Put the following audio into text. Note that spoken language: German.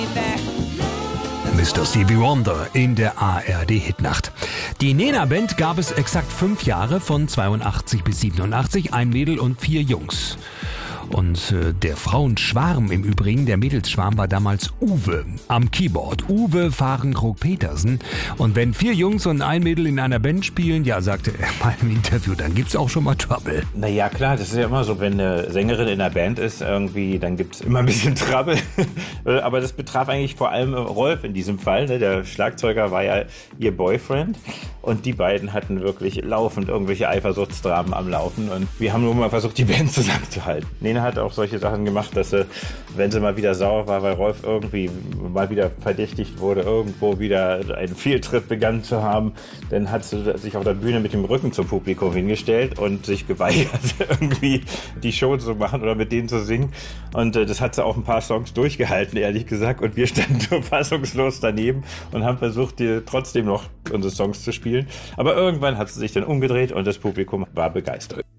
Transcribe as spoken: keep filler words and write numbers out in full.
Mister Stevie Wonder in der A R D-Hitnacht. Die Nena-Band gab es exakt fünf Jahre, von zweiundachtzig bis siebenundachtzig, ein Mädel und vier Jungs. Und äh, der Frauenschwarm im Übrigen, der Mädelsschwarm, war damals Uwe am Keyboard. Uwe Fahrenkrog-Petersen. Und wenn vier Jungs und ein Mädel in einer Band spielen, ja, sagte er mal im Interview, dann gibt's auch schon mal Trouble. Naja, klar, das ist ja immer so, wenn eine Sängerin in einer Band ist, irgendwie, dann gibt's immer ein bisschen Trouble. Aber das betraf eigentlich vor allem Rolf in diesem Fall. Ne? Der Schlagzeuger war ja ihr Boyfriend. Und die beiden hatten wirklich laufend irgendwelche Eifersuchtsdramen am Laufen. Und wir haben nur mal versucht, die Band zusammenzuhalten. Nena hat auch solche Sachen gemacht, dass sie, wenn sie mal wieder sauer war, weil Rolf irgendwie mal wieder verdächtigt wurde, irgendwo wieder einen Fehltritt begann zu haben, dann hat sie sich auf der Bühne mit dem Rücken zum Publikum hingestellt und sich geweigert, irgendwie die Show zu machen oder mit denen zu singen. Und äh, das hat sie auch ein paar Songs durchgehalten, ehrlich gesagt. Und wir standen so fassungslos daneben und haben versucht, die trotzdem noch unsere Songs zu spielen. Aber irgendwann hat sie sich dann umgedreht und das Publikum war begeistert.